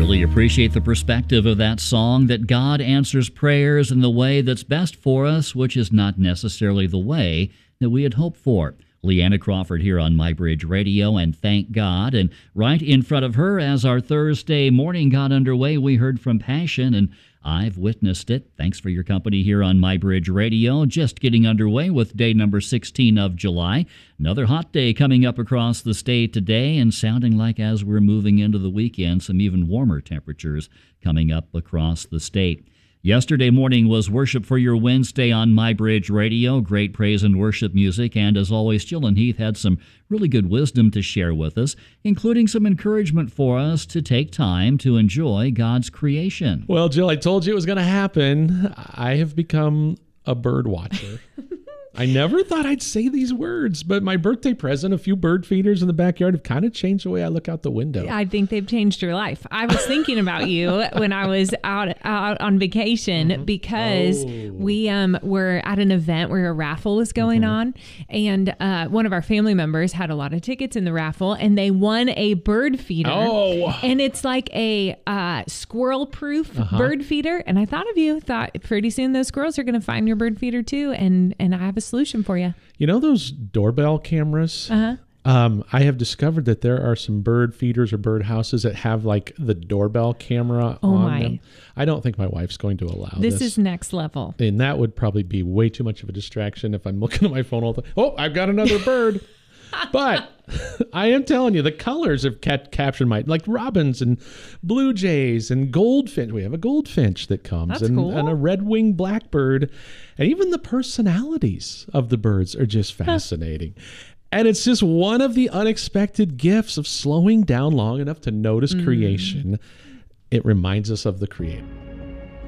Really appreciate the perspective of that song, that God answers prayers in the way that's best for us, which is not necessarily the way that we had hoped for. Leanna Crawford here on MyBridge Radio, and thank God. And right in front of her, as our Thursday morning got underway, we heard from Passion, and I've witnessed it. Thanks for your company here on MyBridge Radio. Just getting underway with day number 16 of July. Another hot day coming up across the state today, and sounding like as we're moving into the weekend, some even warmer temperatures coming up across the state. Yesterday morning was Worship for Your Wednesday on MyBridge Radio. Great praise and worship music, and as always, Jill and Heath had some really good wisdom to share with us, including some encouragement for us to take time to enjoy God's creation. Well, Jill, I told you it was going to happen. I have become a bird watcher. I never thought I'd say these words, but my birthday present, a few bird feeders in the backyard, have kind of changed the way I look out the window. I think they've changed your life. I was thinking about you when I was out on vacation because we were at an event where a raffle was going on, and one of our family members had a lot of tickets in the raffle, and they won a bird feeder. Oh. And it's like a squirrel-proof bird feeder, and I thought of you. Thought pretty soon those squirrels are going to find your bird feeder too, and I have a solution for you. You know those doorbell cameras? I have discovered that there are some bird feeders or bird houses that have like the doorbell camera on them. I don't think my wife's going to allow this. This is next level. And that would probably be way too much of a distraction if I'm looking at my phone all the time. Oh, I've got another bird. But I am telling you, the colors have captured my, like robins and blue jays and goldfinch. We have a goldfinch that comes. That's cool. And a red-winged blackbird. And even the personalities of the birds are just fascinating. And it's just one of the unexpected gifts of slowing down long enough to notice creation. It reminds us of the Creator.